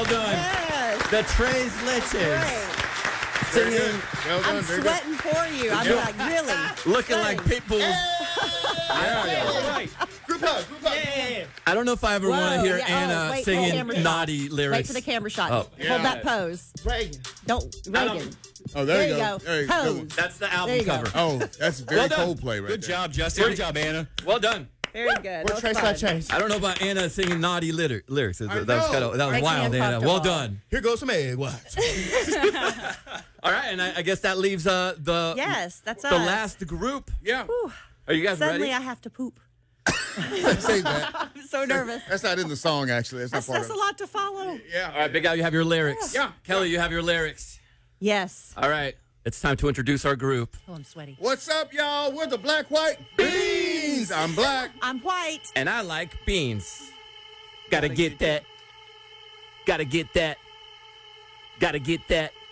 Well done. Yes. The Tres Leches. Great. Singing, Well done, I'm very good. sweating for you. I'm like, really? looking like Pitbull. Yeah. Right. Group hug. I don't know if I ever want to Whoa, hear yeah, Anna wait, singing camera shot. naughty lyrics. Wait for the camera shot. Oh. Hold that pose. Reagan. Don't, Reagan. Oh, There you go. There you go. Pose. That's the There album you go. cover. Oh, that's very Well done. Coldplay right Good there. job, Justin. Good job, Anna. Well done. Very good. What That was Trace fun. Chase? I don't know about Anna singing naughty lyrics. That was, know. that was Making wild, me Anna. Well uncomfortable. done. Here goes some egg whites. All right, and I guess that leaves the Yes, that's the us. last group. Yeah. Are you guys Suddenly ready? I have to poop. Say that. I'm so nervous. That's not in the song, actually. That's not part That's of a lot to follow. it. Yeah. All right, Big Al, you have your lyrics. Yeah. Kelly, you have your lyrics. Yes. All right, it's time to introduce our group. Oh, I'm sweaty. What's up, y'all? We're the Black White Beans. I'm black. I'm white. And I like beans. Gotta get that. Gotta get that. Gotta get that.